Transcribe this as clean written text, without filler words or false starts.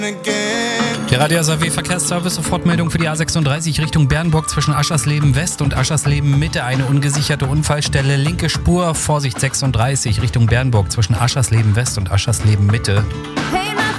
Der Radio SAW Verkehrsservice, Sofortmeldung für die A36 Richtung Bernburg zwischen Aschersleben West und Aschersleben Mitte. Eine ungesicherte Unfallstelle, linke Spur, Vorsicht 36 Richtung Bernburg zwischen Aschersleben West und Aschersleben Mitte. Hey.